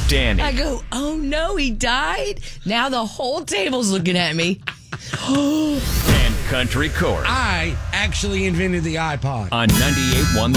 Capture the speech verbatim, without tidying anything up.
Danny. I go, oh no, he died? Now the whole table's looking at me. And Country Corey. I actually invented the iPod. On ninety-eight point one